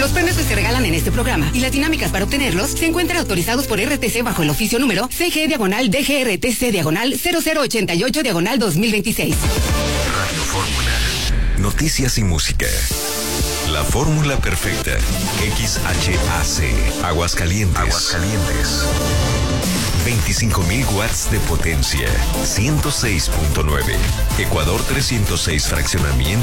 Los premios que se regalan en este programa y las dinámicas para obtenerlos se encuentran autorizados por RTC bajo el oficio número CG/DGRTC/0088/2026. Radio Fórmula. Noticias y música. La fórmula perfecta. XHAC. Aguascalientes. 25.000 watts de potencia. 106.9. Ecuador 306 fraccionamiento.